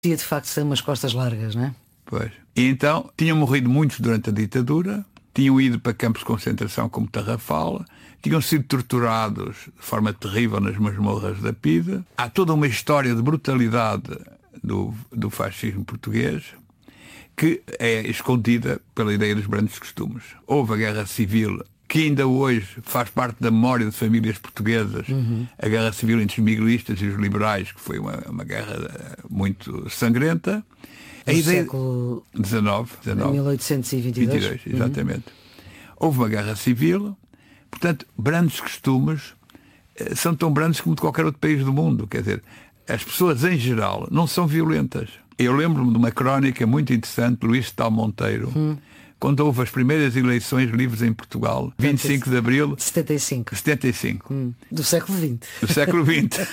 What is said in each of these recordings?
Tinha de facto ser umas costas largas, não é? Pois. E então tinham morrido muitos durante a ditadura, tinham ido para campos de concentração como Tarrafal, tinham sido torturados de forma terrível nas masmorras da Pida. Há toda uma história de brutalidade do fascismo português que é escondida pela ideia dos brandos costumes. Houve a Guerra Civil, que ainda hoje faz parte da memória de famílias portuguesas, a Guerra Civil entre os miguelistas e os liberais, que foi uma guerra muito sangrenta. No século XIX. 1822. Exatamente. Houve uma guerra civil, portanto, brandos costumes são tão brandos como de qualquer outro país do mundo. Quer dizer, as pessoas em geral não são violentas. Eu lembro-me de uma crónica muito interessante de Luís de Tal Monteiro, quando houve as primeiras eleições livres em Portugal, 25 de Abril... 75. Do século XX. Do século XX.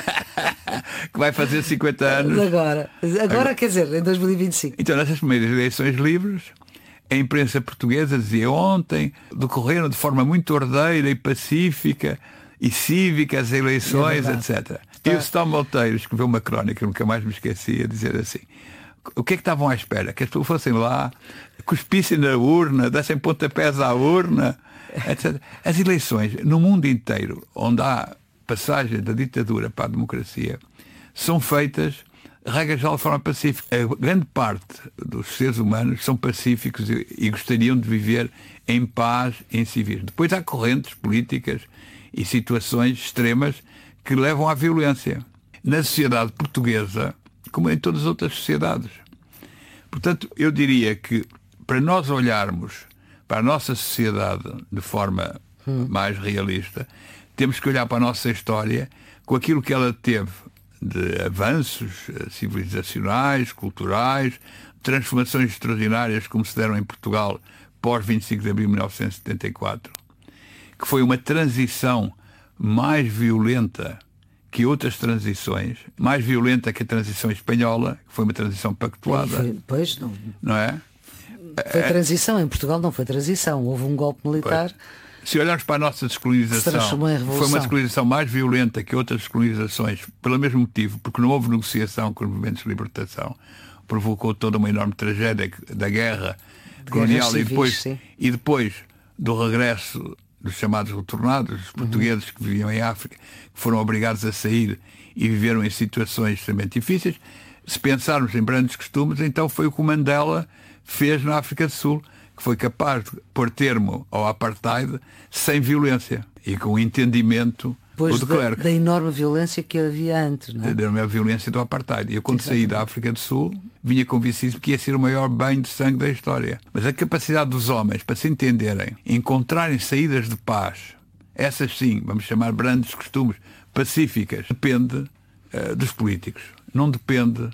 Que vai fazer 50 anos. Agora quer dizer, em 2025. Então, nessas primeiras eleições livres, a imprensa portuguesa dizia ontem, decorreram de forma muito ordeira e pacífica e cívica as eleições, etc. E o Stal Monteiro escreveu uma crónica, nunca mais me esqueci, a dizer assim: o que é que estavam à espera? Que as pessoas fossem lá, cuspissem na urna, dessem pontapés à urna, etc. As eleições, no mundo inteiro, onde há passagem da ditadura para a democracia, são feitas, regra geral, de forma pacífica. A grande parte dos seres humanos são pacíficos e gostariam de viver em paz, em civis. Depois há correntes políticas e situações extremas que levam à violência. Na sociedade portuguesa, como em todas as outras sociedades. Portanto, eu diria que para nós olharmos para a nossa sociedade de forma mais realista, temos que olhar para a nossa história com aquilo que ela teve de avanços civilizacionais, culturais, transformações extraordinárias como se deram em Portugal pós 25 de abril de 1974, que foi uma transição mais violenta que outras transições, mais violenta que a transição espanhola, que foi uma transição pactuada. Pois não é? Foi transição, em Portugal não foi transição, houve um golpe militar. Pois. Se olharmos para a nossa descolonização, foi uma descolonização mais violenta que outras descolonizações, pelo mesmo motivo, porque não houve negociação com os movimentos de libertação, provocou toda uma enorme tragédia da guerra colonial civis, e depois do regresso dos chamados retornados, os portugueses que viviam em África, que foram obrigados a sair e viveram em situações extremamente difíceis. Se pensarmos em brandos costumes, então foi o que o Mandela fez na África do Sul, que foi capaz de pôr termo ao apartheid sem violência e com entendimento do clero. Da enorme violência que havia antes, não é? Da enorme violência do apartheid. E eu, quando saí da África do Sul, vinha convencido que ia ser o maior banho de sangue da história. Mas a capacidade dos homens para se entenderem, encontrarem saídas de paz, essas sim, vamos chamar brandos costumes, pacíficas, depende dos políticos. Não depende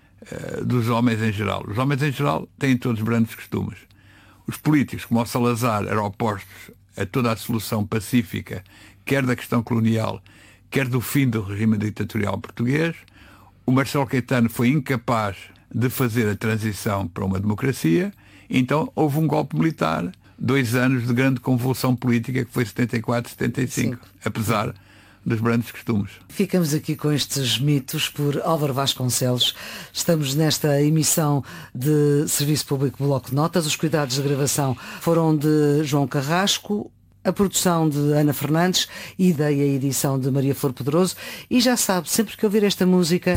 dos homens em geral. Os homens em geral têm todos brandos costumes. Os políticos, como o Salazar, eram opostos a toda a solução pacífica, quer da questão colonial, quer do fim do regime ditatorial português. O Marcelo Caetano foi incapaz de fazer a transição para uma democracia, então houve um golpe militar, 2 anos de grande convulsão política, que foi 74, 75, apesar dos brandos costumes. Ficamos aqui com estes mitos por Álvaro Vasconcelos. Estamos nesta emissão de Serviço Público Bloco de Notas. Os cuidados de gravação foram de João Carrasco, a produção de Ana Fernandes e a edição de Maria Flor Pedroso. E já sabe, sempre que ouvir esta música...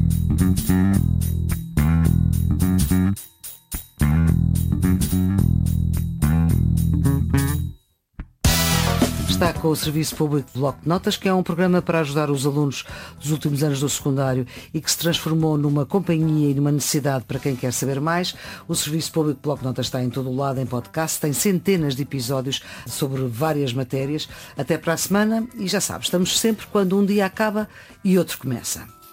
Está com o Serviço Público de Bloco de Notas, que é um programa para ajudar os alunos dos últimos anos do secundário e que se transformou numa companhia e numa necessidade para quem quer saber mais. O Serviço Público de Bloco de Notas está em todo o lado, em podcast, tem centenas de episódios sobre várias matérias. Até para a semana e já sabe, estamos sempre quando um dia acaba e outro começa.